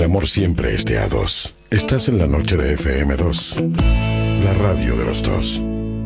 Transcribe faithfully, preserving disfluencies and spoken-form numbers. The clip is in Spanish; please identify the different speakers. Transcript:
Speaker 1: el amor siempre esté a dos. Estás en la noche de F M dos, la radio de los dos.